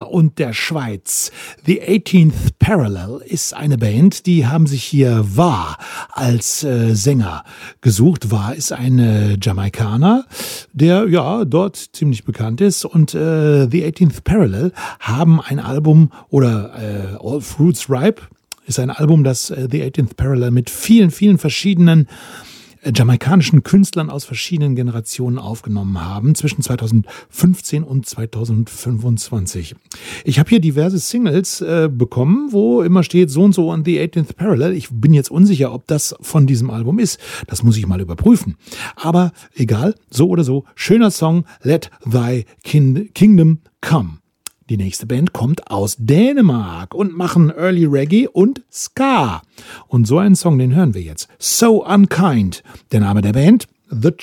und der Schweiz. The 18th Parallel ist eine Band, die haben sich hier War als Sänger gesucht. War ist ein Jamaikaner, der ja dort ziemlich bekannt ist, und The 18th Parallel haben ein Album, oder All Fruits Ripe ist ein Album, das The 18th Parallel mit vielen, vielen verschiedenen jamaikanischen Künstlern aus verschiedenen Generationen aufgenommen haben, zwischen 2015 und 2025. Ich habe hier diverse Singles bekommen, wo immer steht so und so an The 18th Parallel. Ich bin jetzt unsicher, ob das von diesem Album ist. Das muss ich mal überprüfen. Aber egal, so oder so, schöner Song, Let Thy Kingdom Come. Die nächste Band kommt aus Dänemark und machen Early Reggae und Ska. Und so einen Song, den hören wir jetzt. So Unkind. Der Name der Band, The